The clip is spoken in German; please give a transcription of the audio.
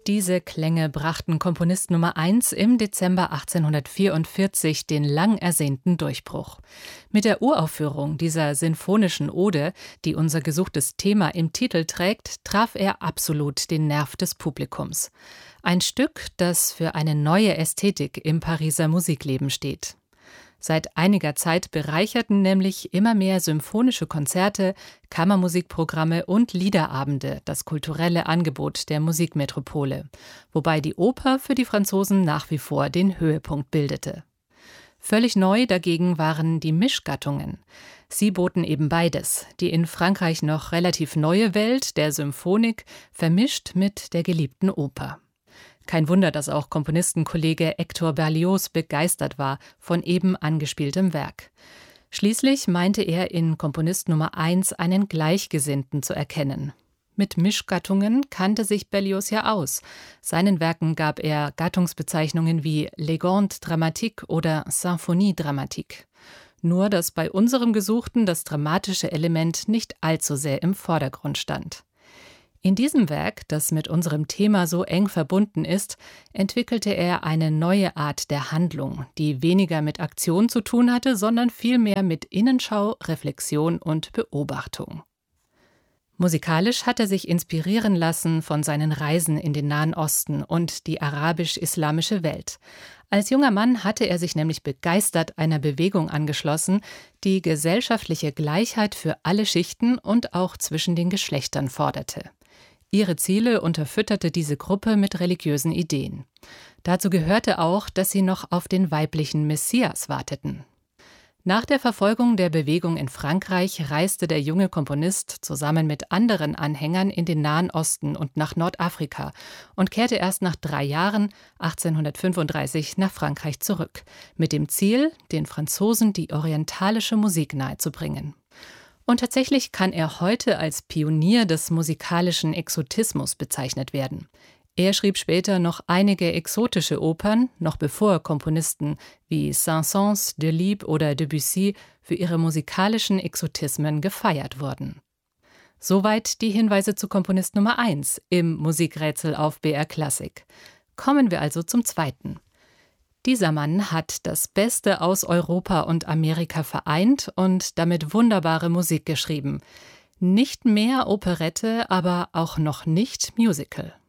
Diese Klänge brachten Komponist Nummer 1 im Dezember 1844 den lang ersehnten Durchbruch. Mit der Uraufführung dieser sinfonischen Ode, die unser gesuchtes Thema im Titel trägt, traf er absolut den Nerv des Publikums. Ein Stück, das für eine neue Ästhetik im Pariser Musikleben steht. Seit einiger Zeit bereicherten nämlich immer mehr symphonische Konzerte, Kammermusikprogramme und Liederabende das kulturelle Angebot der Musikmetropole, wobei die Oper für die Franzosen nach wie vor den Höhepunkt bildete. Völlig neu dagegen waren die Mischgattungen. Sie boten eben beides, die in Frankreich noch relativ neue Welt der Symphonik vermischt mit der geliebten Oper. Kein Wunder, dass auch Komponistenkollege Hector Berlioz begeistert war von eben angespieltem Werk. Schließlich meinte er in Komponist Nummer 1 einen Gleichgesinnten zu erkennen. Mit Mischgattungen kannte sich Berlioz ja aus. Seinen Werken gab er Gattungsbezeichnungen wie Légende dramatique oder Symphonie dramatique. Nur, dass bei unserem Gesuchten das dramatische Element nicht allzu sehr im Vordergrund stand. In diesem Werk, das mit unserem Thema so eng verbunden ist, entwickelte er eine neue Art der Handlung, die weniger mit Aktion zu tun hatte, sondern vielmehr mit Innenschau, Reflexion und Beobachtung. Musikalisch hat er sich inspirieren lassen von seinen Reisen in den Nahen Osten und die arabisch-islamische Welt. Als junger Mann hatte er sich nämlich begeistert einer Bewegung angeschlossen, die gesellschaftliche Gleichheit für alle Schichten und auch zwischen den Geschlechtern forderte. Ihre Ziele unterfütterte diese Gruppe mit religiösen Ideen. Dazu gehörte auch, dass sie noch auf den weiblichen Messias warteten. Nach der Verfolgung der Bewegung in Frankreich reiste der junge Komponist zusammen mit anderen Anhängern in den Nahen Osten und nach Nordafrika und kehrte erst nach 3 Jahren, 1835, nach Frankreich zurück, mit dem Ziel, den Franzosen die orientalische Musik nahezubringen. Und tatsächlich kann er heute als Pionier des musikalischen Exotismus bezeichnet werden. Er schrieb später noch einige exotische Opern, noch bevor Komponisten wie Saint-Saëns, Delibes oder Debussy für ihre musikalischen Exotismen gefeiert wurden. Soweit die Hinweise zu Komponist Nummer 1 im Musikrätsel auf BR Klassik. Kommen wir also zum zweiten. Dieser Mann hat das Beste aus Europa und Amerika vereint und damit wunderbare Musik geschrieben. Nicht mehr Operette, aber auch noch nicht Musical.